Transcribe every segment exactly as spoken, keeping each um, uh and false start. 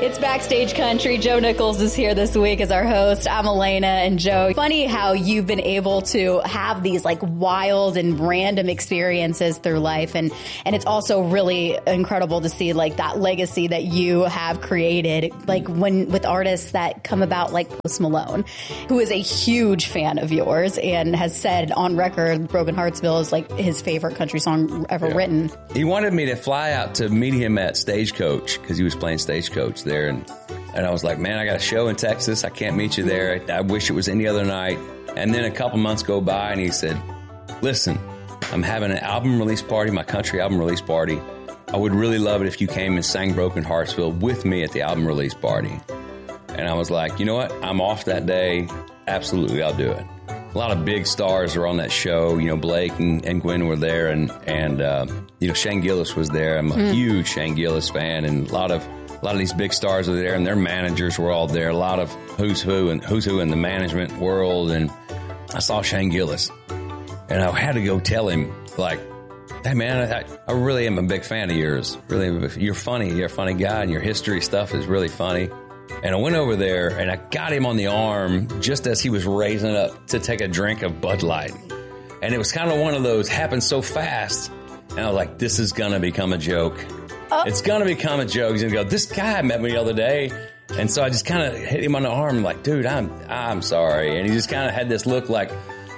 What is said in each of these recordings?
It's Backstage Country. Joe Nichols is here this week as our host. I'm Elena, and Joe, funny how you've been able to have these like wild and random experiences through life. And, and it's also really incredible to see like that legacy that you have created, like when with artists that come about like Post Malone, who is a huge fan of yours and has said on record, Broken Heartsville is like his favorite country song ever yeah. written. He wanted me to fly out to meet him at Stagecoach because he was playing Stagecoach there. And, and I was like, man, I got a show in Texas. I can't meet you there. I, I wish it was any other night. And then a couple months go by and he said, listen, I'm having an album release party, my country album release party. I would really love it if you came and sang Broken Heartsville with me at the album release party. And I was like, you know what? I'm off that day. Absolutely, I'll do it. A lot of big stars are on that show. You know, Blake and, and Gwen were there, and, and uh, you know, Shane Gillis was there. I'm a mm. huge Shane Gillis fan, and a lot of a lot of these big stars were there, and their managers were all there. A lot of who's who and who's who in the management world. And I saw Shane Gillis, and I had to go tell him, like, hey, man, I, I really am a big fan of yours. Really, you're funny. You're a funny guy, and your history stuff is really funny. And I went over there, and I got him on the arm just as he was raising up to take a drink of Bud Light. And it was kind of one of those, happened so fast. And I was like, this is going to become a joke. Oh. It's going to become a joke. He's going to go, this guy met me the other day. And so I just kind of hit him on the arm, like, dude, I'm I'm sorry. And he just kind of had this look like,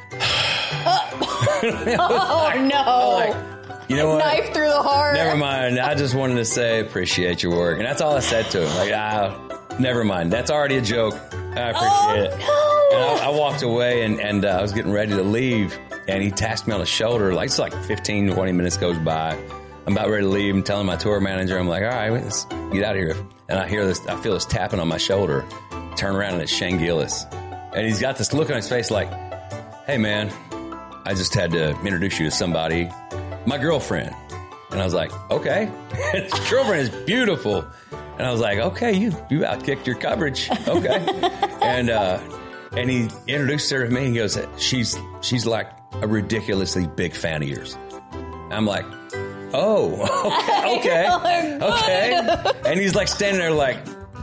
oh, like, no. Like, you know what? Knife through the heart. Never mind. I just wanted to say, appreciate your work. And that's all I said to him. Like, ah. Never mind. That's already a joke. I appreciate oh, it. No. And I, I walked away, and, and uh, I was getting ready to leave, and he tapped me on the shoulder. Like, it's like fifteen, twenty minutes goes by. I'm about ready to leave. I'm telling my tour manager, I'm like, all right, let's get out of here. And I hear this, I feel this tapping on my shoulder. Turn around, and it's Shane Gillis. And he's got this look on his face like, hey, man, I just had to introduce you to somebody, my girlfriend. And I was like, okay. His girlfriend is beautiful. And I was like, okay, you you outkicked your coverage. Okay. and uh, and he introduced her to me. He goes, she's she's like a ridiculously big fan of yours. I'm like, oh, okay, okay, okay. And he's like standing there like,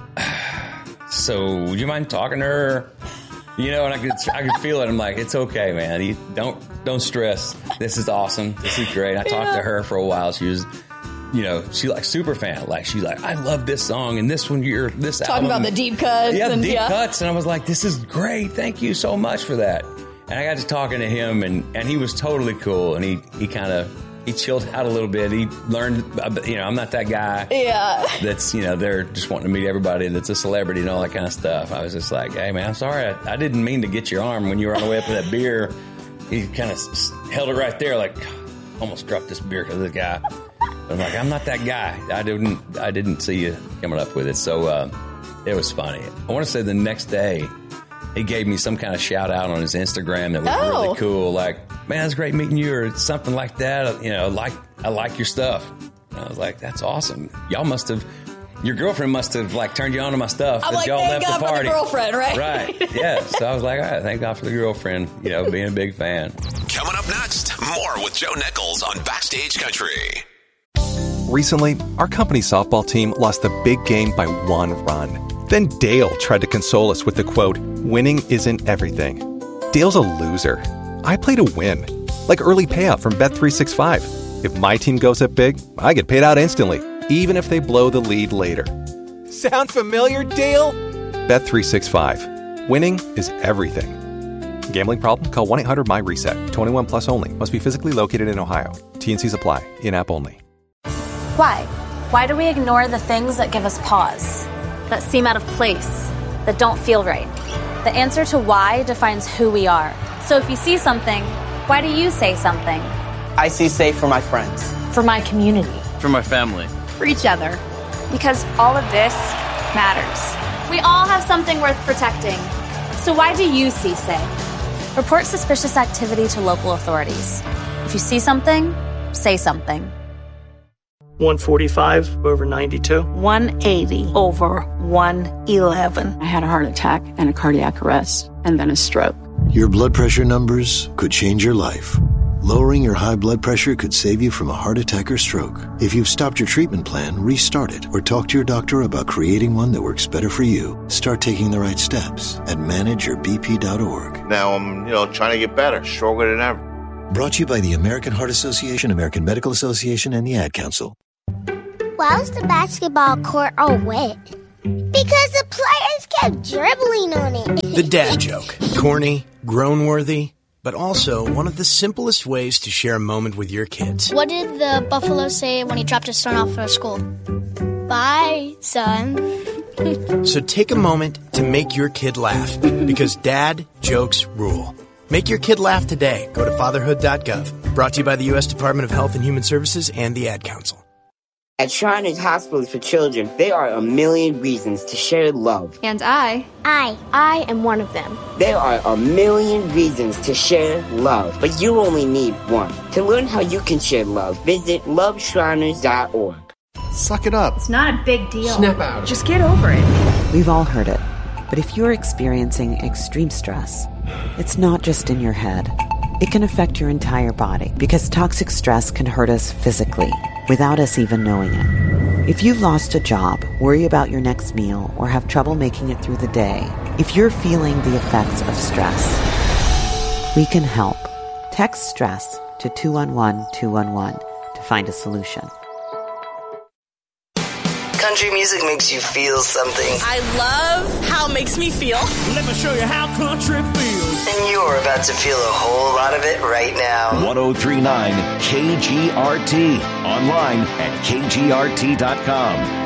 so would you mind talking to her? You know, and I could I could feel it. I'm like, it's okay, man. You don't don't stress. This is awesome. This is great. I talked yeah. to her for a while. She was, you know, she like super fan. Like, she's like, I love this song and this one, you're this Talking album. about the deep cuts. Yeah, the and, deep yeah. cuts. And I was like, this is great. Thank you so much for that. And I got to talking to him, and, and he was totally cool. And he, he kind of, he chilled out a little bit. He learned, you know, I'm not that guy. Yeah. That's, you know, they're just wanting to meet everybody that's a celebrity and all that kind of stuff. I was just like, hey, man, I'm sorry. I, I didn't mean to get your arm when you were on the way up with that beer. He kind of held it right there, like, almost dropped this beer because of this guy. I'm like, I'm not that guy. I didn't I didn't see you coming up with it. So uh, it was funny. I want to say the next day, he gave me some kind of shout out on his Instagram that was oh. really cool. Like, man, it's great meeting you, or something like that. You know, like I like your stuff. And I was like, that's awesome. Y'all must have, your girlfriend must have like turned you on to my stuff. I'm as like, y'all thank left God the party. for the girlfriend, right? Right. Yeah. So I was like, all right, thank God for the girlfriend. You know, being a big fan. Coming up next, more with Joe Nichols on Backstage Country. Recently, our company softball team lost the big game by one run. Then Dale tried to console us with the quote, winning isn't everything. Dale's a loser. I play to win. Like early payout from Bet three sixty-five. If my team goes up big, I get paid out instantly, even if they blow the lead later. Sound familiar, Dale? Bet three sixty-five. Winning is everything. Gambling problem? Call one eight hundred M Y reset. twenty-one plus only. Must be physically located in Ohio. T and C's apply. In-app only. Why? Why do we ignore the things that give us pause, that seem out of place, that don't feel right? The answer to why defines who we are. So if you see something, why do you say something? I see safe for my friends. For my community. For my family. For each other. Because all of this matters. We all have something worth protecting. So why do you see safe? Report suspicious activity to local authorities. If you see something, say something. one forty-five over ninety-two. one eighty over one eleven. I had a heart attack and a cardiac arrest and then a stroke. Your blood pressure numbers could change your life. Lowering your high blood pressure could save you from a heart attack or stroke. If you've stopped your treatment plan, restart it or talk to your doctor about creating one that works better for you. Start taking the right steps at manage your b p dot org. Now I'm, you know, trying to get better, stronger than ever. Brought to you by the American Heart Association, American Medical Association, and the Ad Council. Why was the basketball court all wet? Because the players kept dribbling on it. The dad joke. Corny, groan-worthy, but also one of the simplest ways to share a moment with your kids. What did the buffalo say when he dropped his son off for school? Bye, son. So take a moment to make your kid laugh, because dad jokes rule. Make your kid laugh today. Go to fatherhood dot gov. Brought to you by the U S Department of Health and Human Services and the Ad Council. At Shriners Hospitals for Children, there are a million reasons to share love. And I, I, I am one of them. There are a million reasons to share love, but you only need one. To learn how you can share love, visit love shriners dot org. Suck it up. It's not a big deal. Snap out. Just get over it. We've all heard it. But if you're experiencing extreme stress, it's not just in your head. It can affect your entire body, because toxic stress can hurt us physically without us even knowing it. If you've lost a job, worry about your next meal, or have trouble making it through the day, if you're feeling the effects of stress, we can help. Text STRESS to two one one two one one to find a solution. Country music makes you feel something. I love how it makes me feel. Let me show you how country feels. And you're about to feel a whole lot of it right now. one oh three point nine K G R T. Online at K G R T dot com.